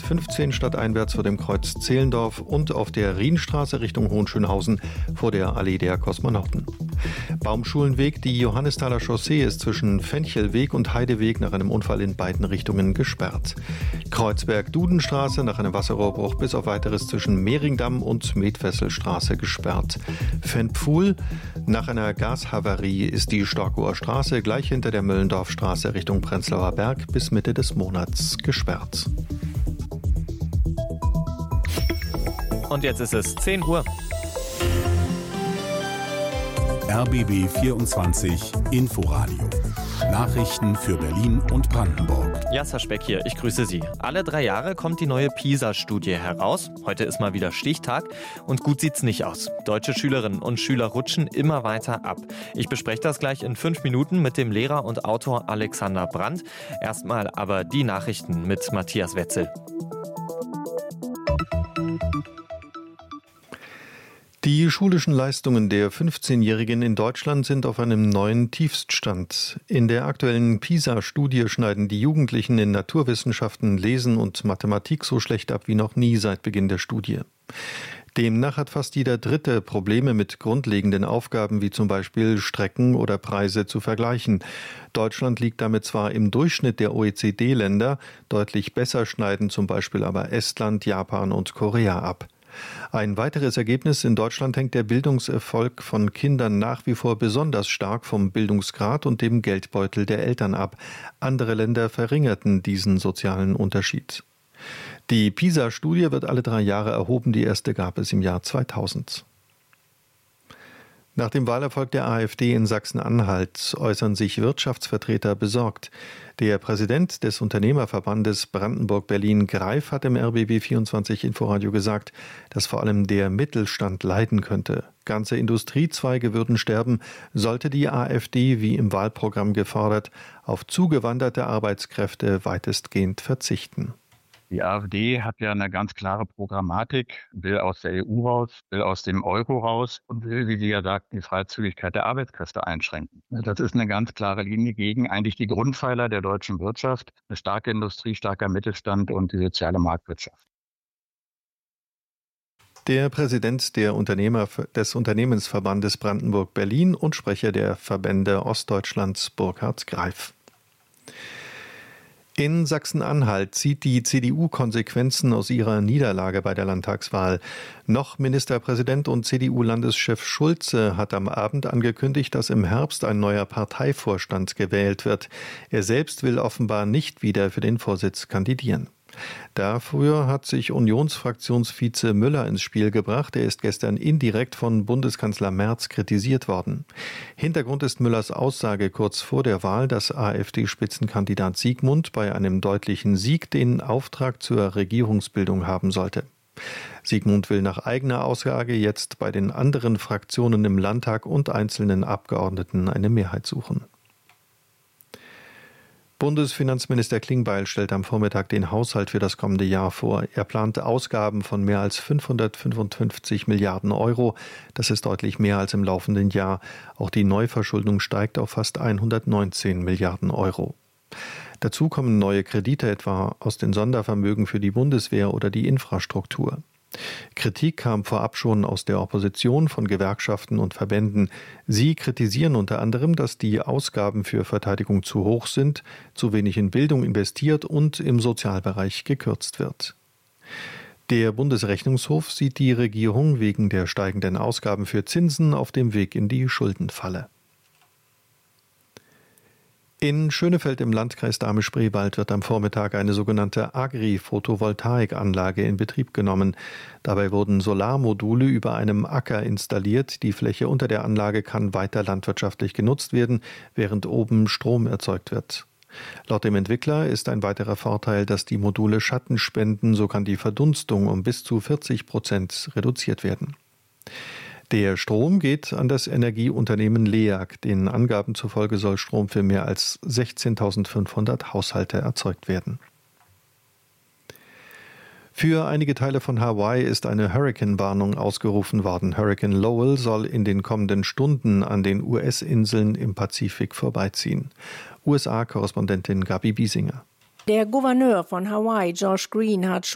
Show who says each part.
Speaker 1: A15 stadteinwärts vor dem Kreuz Zehlendorf und auf der Rienstraße Richtung Hohenschönhausen vor der Allee der Kosmonauten. Baumschulenweg, die Johannesthaler Chaussee ist zwischen Fenchelweg und Heideweg nach einem Unfall in beiden Richtungen gesperrt. Kreuzberg-Dudenstraße nach einem Wasserrohrbruch bis auf weiteres zwischen Mehringdamm und Medfesselstraße gesperrt. Fenpfuhl, nach einer Gashavarie ist die Storkower Straße gleich hinter der Möllendorfstraße Richtung Prenzlauer Berg bis Mitte des Monats gesperrt.
Speaker 2: Und jetzt ist es 10 Uhr.
Speaker 3: RBB 24 Inforadio. Nachrichten für Berlin und Brandenburg.
Speaker 2: Jasser Speck hier, ich grüße Sie. Alle 3 Jahre kommt die neue PISA-Studie heraus. Heute ist mal wieder Stichtag und gut sieht's nicht aus. Deutsche Schülerinnen und Schüler rutschen immer weiter ab. Ich bespreche das gleich in 5 Minuten mit dem Lehrer und Autor Alexander Brandt. Erstmal aber die Nachrichten mit Matthias Wetzel.
Speaker 1: Die schulischen Leistungen der 15-Jährigen in Deutschland sind auf einem neuen Tiefststand. In der aktuellen PISA-Studie schneiden die Jugendlichen in Naturwissenschaften, Lesen und Mathematik so schlecht ab wie noch nie seit Beginn der Studie. Demnach hat fast jeder Dritte Probleme mit grundlegenden Aufgaben wie zum Beispiel Strecken oder Preise zu vergleichen. Deutschland liegt damit zwar im Durchschnitt der OECD-Länder, deutlich besser schneiden zum Beispiel aber Estland, Japan und Korea ab. Ein weiteres Ergebnis: in Deutschland hängt der Bildungserfolg von Kindern nach wie vor besonders stark vom Bildungsgrad und dem Geldbeutel der Eltern ab. Andere Länder verringerten diesen sozialen Unterschied. Die PISA-Studie wird alle 3 Jahre erhoben, die erste gab es im Jahr 2000. Nach dem Wahlerfolg der AfD in Sachsen-Anhalt äußern sich Wirtschaftsvertreter besorgt. Der Präsident des Unternehmerverbandes Brandenburg-Berlin, Greif, hat im RBB 24 Inforadio gesagt, dass vor allem der Mittelstand leiden könnte. Ganze Industriezweige würden sterben, sollte die AfD, wie im Wahlprogramm gefordert, auf zugewanderte Arbeitskräfte weitestgehend verzichten.
Speaker 4: Die AfD hat ja eine ganz klare Programmatik, will aus der EU raus, will aus dem Euro raus und will, wie sie ja sagt, die Freizügigkeit der Arbeitskräfte einschränken. Das ist eine ganz klare Linie gegen eigentlich die Grundpfeiler der deutschen Wirtschaft, eine starke Industrie, starker Mittelstand und die soziale Marktwirtschaft.
Speaker 1: Der Präsident des Unternehmensverbandes Brandenburg-Berlin und Sprecher der Verbände Ostdeutschlands, Burkhard Greif. In Sachsen-Anhalt zieht die CDU Konsequenzen aus ihrer Niederlage bei der Landtagswahl. Noch Ministerpräsident und CDU-Landeschef Schulze hat am Abend angekündigt, dass im Herbst ein neuer Parteivorstand gewählt wird. Er selbst will offenbar nicht wieder für den Vorsitz kandidieren. Dafür hat sich Unionsfraktionsvize Müller ins Spiel gebracht. Er ist gestern indirekt von Bundeskanzler Merz kritisiert worden. Hintergrund ist Müllers Aussage kurz vor der Wahl, dass AfD-Spitzenkandidat Siegmund bei einem deutlichen Sieg den Auftrag zur Regierungsbildung haben sollte. Siegmund will nach eigener Aussage jetzt bei den anderen Fraktionen im Landtag und einzelnen Abgeordneten eine Mehrheit suchen. Bundesfinanzminister Klingbeil stellt am Vormittag den Haushalt für das kommende Jahr vor. Er plant Ausgaben von mehr als 555 Milliarden Euro. Das ist deutlich mehr als im laufenden Jahr. Auch die Neuverschuldung steigt auf fast 119 Milliarden Euro. Dazu kommen neue Kredite, etwa aus den Sondervermögen für die Bundeswehr oder die Infrastruktur. Kritik kam vorab schon aus der Opposition, von Gewerkschaften und Verbänden. Sie kritisieren unter anderem, dass die Ausgaben für Verteidigung zu hoch sind, zu wenig in Bildung investiert und im Sozialbereich gekürzt wird. Der Bundesrechnungshof sieht die Regierung wegen der steigenden Ausgaben für Zinsen auf dem Weg in die Schuldenfalle. In Schönefeld im Landkreis Dahme-Spreewald wird am Vormittag eine sogenannte Agri-Photovoltaikanlage in Betrieb genommen. Dabei wurden Solarmodule über einem Acker installiert. Die Fläche unter der Anlage kann weiter landwirtschaftlich genutzt werden, während oben Strom erzeugt wird. Laut dem Entwickler ist ein weiterer Vorteil, dass die Module Schatten spenden, so kann die Verdunstung um bis zu 40% reduziert werden. Der Strom geht an das Energieunternehmen LEAG. Den Angaben zufolge soll Strom für mehr als 16.500 Haushalte erzeugt werden. Für einige Teile von Hawaii ist eine Hurrikanwarnung ausgerufen worden. Hurrikan Lowell soll in den kommenden Stunden an den US-Inseln im Pazifik vorbeiziehen. USA-Korrespondentin Gabi Biesinger.
Speaker 5: Der Gouverneur von Hawaii, Josh Green, hat